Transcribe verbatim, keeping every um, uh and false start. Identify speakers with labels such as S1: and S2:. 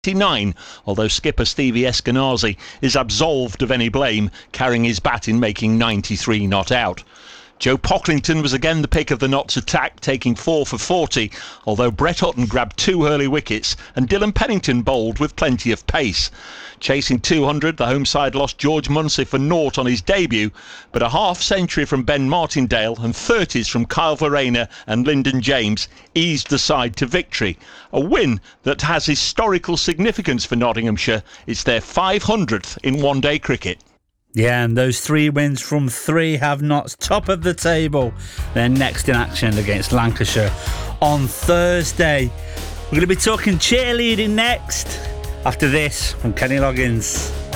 S1: ninety-nine, although skipper Stevie Eskenazi is absolved of any blame, carrying his bat in making ninety-three not out. Joe Pocklington was again the pick of the Notts attack, taking four for forty, although Brett Hutton grabbed two early wickets and Dylan Pennington bowled with plenty of pace. Chasing two hundred, the home side lost George Munsey for naught on his debut, but a half-century from Ben Martindale and thirties from Kyle Verreynne and Lyndon James eased the side to victory. A win that has historical significance for Nottinghamshire. It's their five hundredth in one-day cricket.
S2: Yeah, and those three wins from three have Notts top of the table. They're next in action against Lancashire on Thursday. We're going to be talking cheerleading next after this from Kenny Loggins.